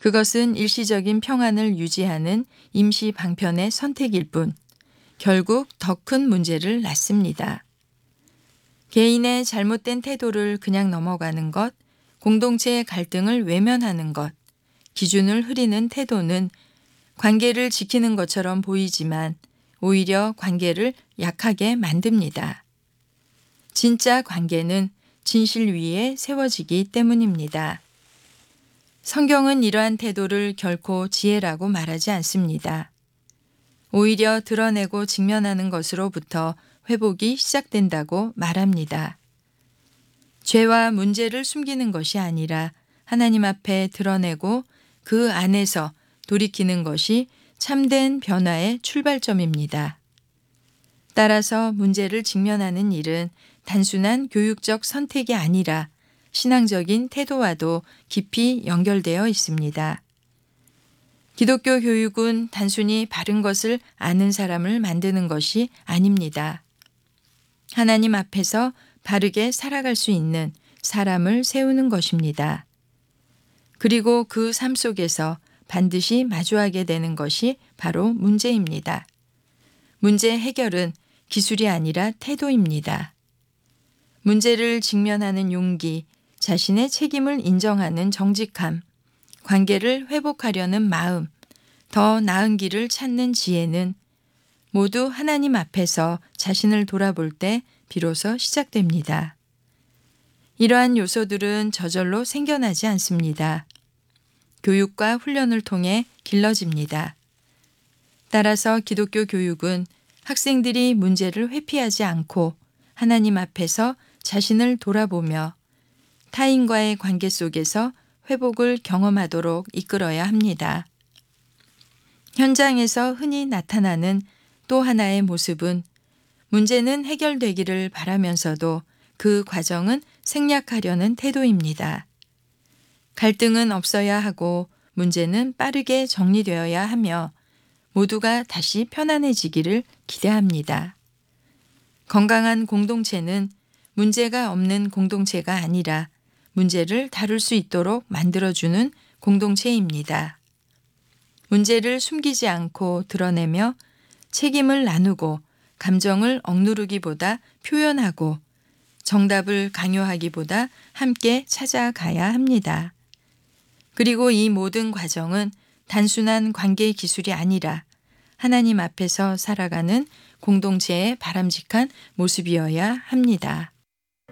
그것은 일시적인 평안을 유지하는 임시 방편의 선택일 뿐 결국 더 큰 문제를 낳습니다. 개인의 잘못된 태도를 그냥 넘어가는 것, 공동체의 갈등을 외면하는 것, 기준을 흐리는 태도는 관계를 지키는 것처럼 보이지만 오히려 관계를 약하게 만듭니다. 진짜 관계는 진실 위에 세워지기 때문입니다. 성경은 이러한 태도를 결코 지혜라고 말하지 않습니다. 오히려 드러내고 직면하는 것으로부터 회복이 시작된다고 말합니다. 죄와 문제를 숨기는 것이 아니라 하나님 앞에 드러내고 그 안에서 돌이키는 것이 참된 변화의 출발점입니다. 따라서 문제를 직면하는 일은 단순한 교육적 선택이 아니라 신앙적인 태도와도 깊이 연결되어 있습니다. 기독교 교육은 단순히 바른 것을 아는 사람을 만드는 것이 아닙니다. 하나님 앞에서 바르게 살아갈 수 있는 사람을 세우는 것입니다. 그리고 그 삶 속에서 반드시 마주하게 되는 것이 바로 문제입니다. 문제 해결은 기술이 아니라 태도입니다. 문제를 직면하는 용기, 자신의 책임을 인정하는 정직함, 관계를 회복하려는 마음, 더 나은 길을 찾는 지혜는 모두 하나님 앞에서 자신을 돌아볼 때 비로소 시작됩니다. 이러한 요소들은 저절로 생겨나지 않습니다. 교육과 훈련을 통해 길러집니다. 따라서 기독교 교육은 학생들이 문제를 회피하지 않고 하나님 앞에서 자신을 돌아보며 타인과의 관계 속에서 회복을 경험하도록 이끌어야 합니다. 현장에서 흔히 나타나는 또 하나의 모습은 문제는 해결되기를 바라면서도 그 과정은 생략하려는 태도입니다. 갈등은 없어야 하고 문제는 빠르게 정리되어야 하며 모두가 다시 편안해지기를 기대합니다. 건강한 공동체는 문제가 없는 공동체가 아니라 문제를 다룰 수 있도록 만들어주는 공동체입니다. 문제를 숨기지 않고 드러내며 책임을 나누고 감정을 억누르기보다 표현하고 정답을 강요하기보다 함께 찾아가야 합니다. 그리고 이 모든 과정은 단순한 관계 기술이 아니라 하나님 앞에서 살아가는 공동체의 바람직한 모습이어야 합니다.